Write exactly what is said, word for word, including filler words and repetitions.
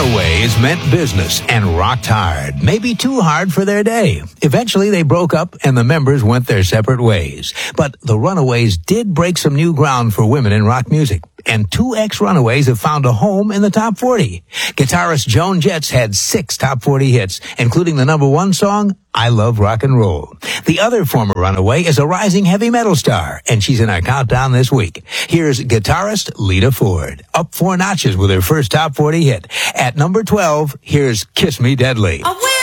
Runaways meant business and rocked hard, maybe too hard for their day. Eventually, they broke up and the members went their separate ways. But the Runaways did break some new ground for women in rock music. And two ex-Runaways have found a home in the top forty. Guitarist Joan Jett had six top forty hits, including the number one song, I Love Rock and Roll. The other former Runaway is a rising heavy metal star, and she's in our countdown this week. Here's guitarist Lita Ford, up four notches with her first top forty hit. At number twelve, here's Kiss Me Deadly. Oh,